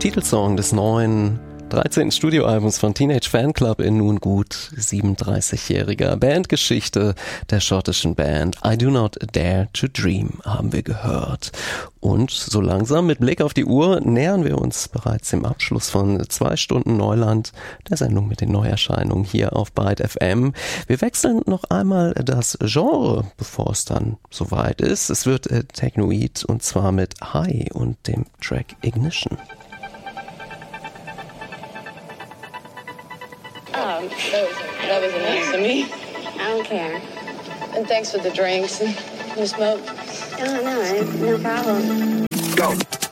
Titelsong des neuen 13. Studioalbums von Teenage Fanclub in nun gut 37-jähriger Bandgeschichte der schottischen Band I Do Not Dare to Dream haben wir gehört. Und so langsam mit Blick auf die Uhr nähern wir uns bereits dem Abschluss von 2 Stunden Neuland, der Sendung mit den Neuerscheinungen hier auf Byte FM. Wir wechseln noch einmal das Genre, bevor es dann soweit ist. Es wird Technoid und zwar mit High und dem Track Ignition. That was nice to me. I don't care. And thanks for the drinks and the smoke. No problem. Go.